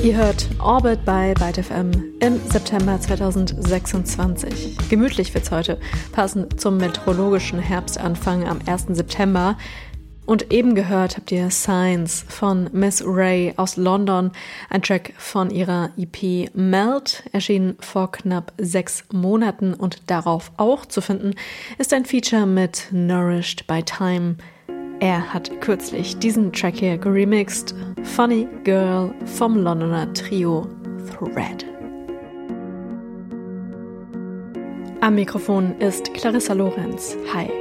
Ihr hört Orbit bei Byte FM im September 2026. Gemütlich wird's heute, passend zum meteorologischen Herbstanfang am 1. September. Und eben gehört habt ihr Signs von Miss Ray aus London, ein Track von ihrer EP Melt, erschienen vor knapp 6 Monaten und darauf auch zu finden, ist ein Feature mit Nourished by Time. Er hat kürzlich diesen Track hier geremixed, Funny Girl vom Londoner Trio Thread. Am Mikrofon ist Clarissa Lorenz. Hi.